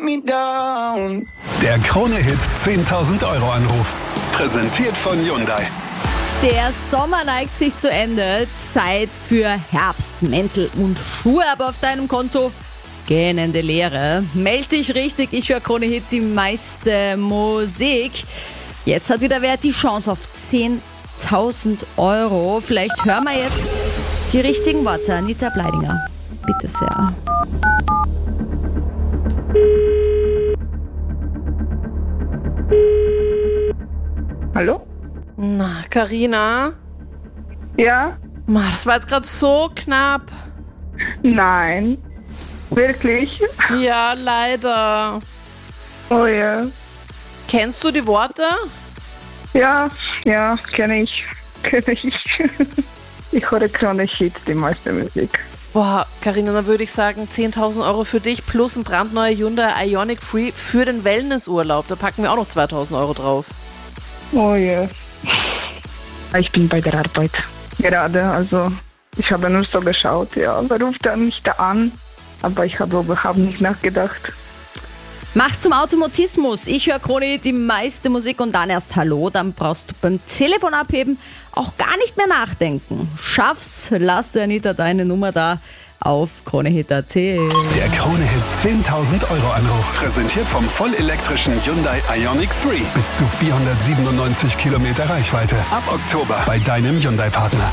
me down. Der Krone-Hit 10.000 Euro Anruf. Präsentiert von Hyundai. Der Sommer neigt sich zu Ende. Zeit für Herbst, Mäntel und Schuhe. Aber auf deinem Konto gähnende Leere. Meld dich richtig, ich höre Krone-Hit die meiste Musik. Jetzt hat wieder wer die Chance auf 10.000 Euro. Vielleicht hören wir jetzt die richtigen Worte. Anita Bleidinger, bitte sehr. Hallo? Na, Carina? Ja? Das war jetzt gerade so knapp. Nein. Wirklich? Ja, leider. Oh ja. Kennst du die Worte? Ja, kenne ich. Ich höre Krone-Hit die meiste Musik. Boah, Carina, dann würde ich sagen 10.000 Euro für dich plus ein brandneuer Hyundai Ioniq Free für den Wellnessurlaub. Da packen wir auch noch 2.000 Euro drauf. Oh ja. Ich bin bei der Arbeit gerade, also ich habe nur so geschaut, ja, wer ruft da nicht da an, aber ich habe überhaupt nicht nachgedacht. Mach's zum Automatismus. Ich höre Krone-Hit die meiste Musik und dann erst Hallo. Dann brauchst du beim Telefon abheben auch gar nicht mehr nachdenken. Schaff's, lass der Anita deine Nummer da auf Krone-Hit.at. Der Krone-Hit 10.000 Euro Anruf. Präsentiert vom vollelektrischen Hyundai Ioniq 3. Bis zu 497 Kilometer Reichweite. Ab Oktober bei deinem Hyundai-Partner.